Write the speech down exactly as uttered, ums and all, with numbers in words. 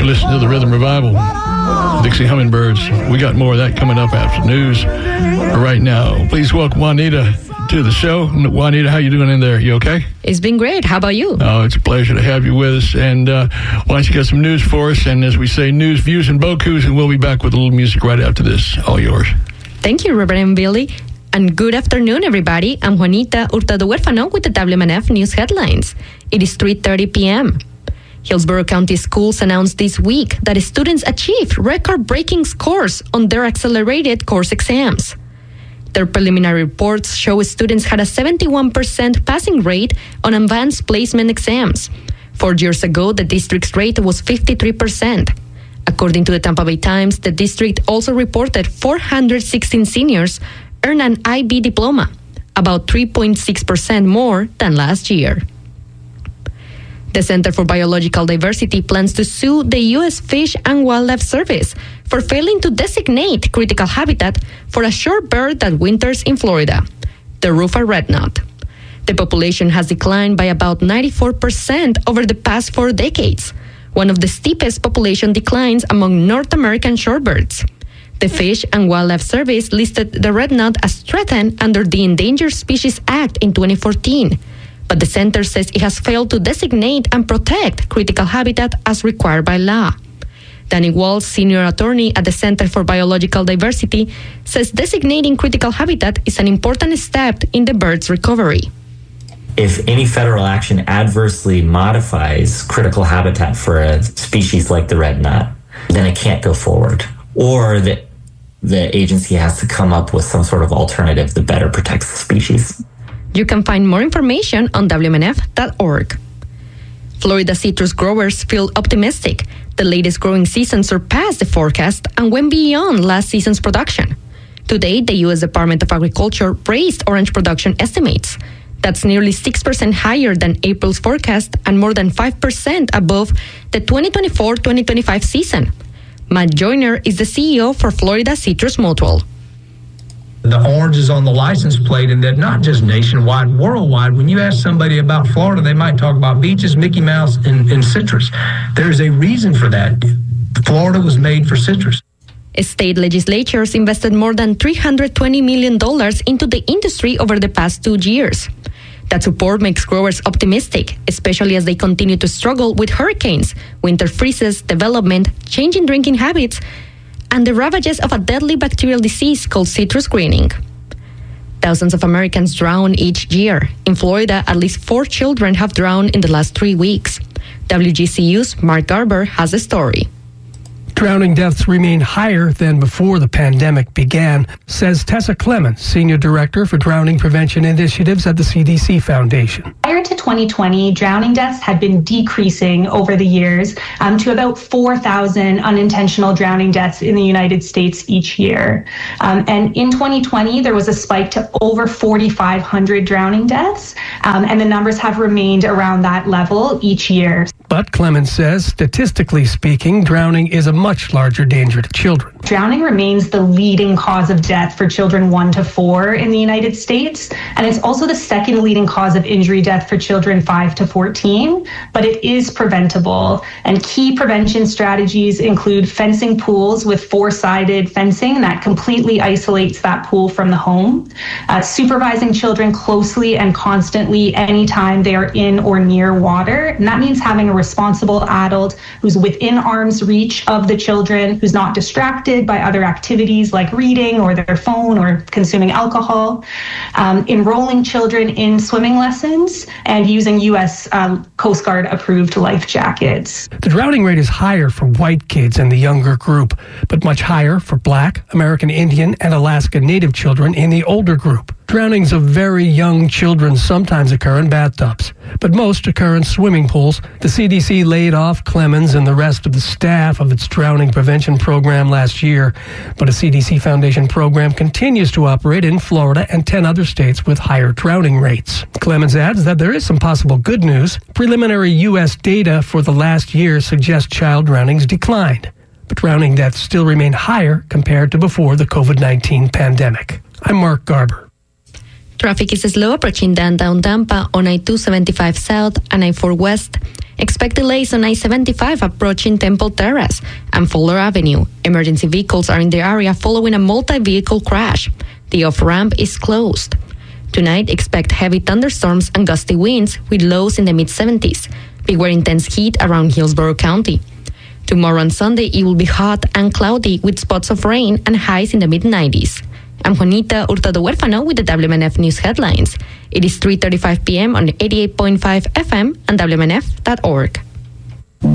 listening to the Rhythm Revival, Dixie Hummingbirds. We got more of that coming up after news. Right now, please welcome Juanita to the show. Juanita, how you doing in there? You okay? It's been great. How about you? Oh, it's a pleasure to have you with us. And uh, why don't you get some news for us? And as we say, news, views, and bokus, and we'll be back with a little music right after this. All yours. Thank you, Reverend Billy. And good afternoon, everybody. I'm Juanita Hurtado Huérfano with the W M N F News Headlines. It is three thirty p.m. Hillsborough County Schools announced this week that students achieved record-breaking scores on their accelerated course exams. Their preliminary reports show students had a seventy-one percent passing rate on advanced placement exams. Four years ago, the district's rate was fifty-three percent. According to the Tampa Bay Times, the district also reported four hundred sixteen seniors earn an I B diploma, about three point six percent more than last year. The Center for Biological Diversity plans to sue the U S Fish and Wildlife Service for failing to designate critical habitat for a shorebird that winters in Florida, the Rufa redknot. The population has declined by about ninety-four percent over the past four decades, one of the steepest population declines among North American shorebirds. The Fish and Wildlife Service listed the redknot as threatened under the Endangered Species Act in twenty fourteen. But the center says it has failed to designate and protect critical habitat as required by law. Danny Walls, senior attorney at the Center for Biological Diversity, says designating critical habitat is an important step in the bird's recovery. If any federal action adversely modifies critical habitat for a species like the redknot, then it can't go forward. Or the, the agency has to come up with some sort of alternative that better protects the species. You can find more information on W M N F dot org. Florida citrus growers feel optimistic. The latest growing season surpassed the forecast and went beyond last season's production. Today, the U S Department of Agriculture raised orange production estimates. That's nearly six percent higher than April's forecast and more than five percent above the twenty twenty-four twenty twenty-five season. Matt Joyner is the C E O for Florida Citrus Mutual. The orange is on the license plate, and that not just nationwide, worldwide. When you ask somebody about Florida, they might talk about beaches, Mickey Mouse, and, and citrus. There's a reason for that. Florida was made for citrus. State legislatures invested more than three hundred twenty million dollars into the industry over the past two years. That support makes growers optimistic, especially as they continue to struggle with hurricanes, winter freezes, development, changing drinking habits, and the ravages of a deadly bacterial disease called citrus greening. Thousands of Americans drown each year. In Florida, at least four children have drowned in the last three weeks. W G C U's Mark Garber has a story. Drowning deaths remain higher than before the pandemic began, says Tessa Clemens, Senior Director for Drowning Prevention Initiatives at the C D C Foundation. Prior to twenty twenty, drowning deaths had been decreasing over the years um, to about four thousand unintentional drowning deaths in the United States each year. Um, and in twenty twenty, there was a spike to over four thousand five hundred drowning deaths, um, and the numbers have remained around that level each year. But Clemens says, statistically speaking, drowning is a much larger danger to children. Drowning remains the leading cause of death for children one to four in the United States, and it's also the second leading cause of injury death for children five to fourteen, but it is preventable. And key prevention strategies include fencing pools with four-sided fencing that completely isolates that pool from the home, uh, supervising children closely and constantly anytime they are in or near water, and that means having a responsible adult who's within arm's reach of the children, who's not distracted by other activities like reading or their phone or consuming alcohol, um, enrolling children in swimming lessons, and using U S um, Coast Guard approved life jackets. The drowning rate is higher for white kids in the younger group, but much higher for Black, American Indian, and Alaska Native children in the older group. Drownings of very young children sometimes occur in bathtubs, but most occur in swimming pools. The C D C laid off Clemens and the rest of the staff of its drowning prevention program last year, but a C D C Foundation program continues to operate in Florida and ten other states with higher drowning rates. Clemens adds that there is some possible good news. Preliminary U S data for the last year suggests child drownings declined, but drowning deaths still remain higher compared to before the covid nineteen pandemic. I'm Mark Garber. Traffic is slow approaching downtown Tampa on I two seventy-five South and I four West. Expect delays on I seventy-five approaching Temple Terrace and Fuller Avenue. Emergency vehicles are in the area following a multi-vehicle crash. The off-ramp is closed. Tonight, expect heavy thunderstorms and gusty winds with lows in the mid-seventies. Beware intense heat around Hillsborough County. Tomorrow on Sunday, it will be hot and cloudy with spots of rain and highs in the mid-nineties. I'm Juanita Hurtado Huérfano with the W M N F News Headlines. It is three thirty-five p.m. on eighty-eight point five F M and W M N F dot org.